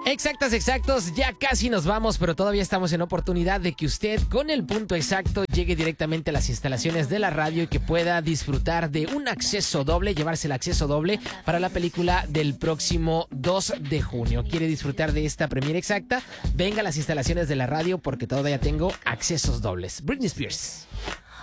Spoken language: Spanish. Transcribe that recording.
Exactas, exactos, ya casi nos vamos, pero todavía estamos en oportunidad de que usted con el punto exacto llegue directamente a las instalaciones de la radio y que pueda disfrutar de un acceso doble, llevarse el acceso doble para la película del próximo 2 de junio. ¿Quiere disfrutar de esta premiere exacta? Venga a las instalaciones de la radio porque todavía tengo accesos dobles. Britney Spears.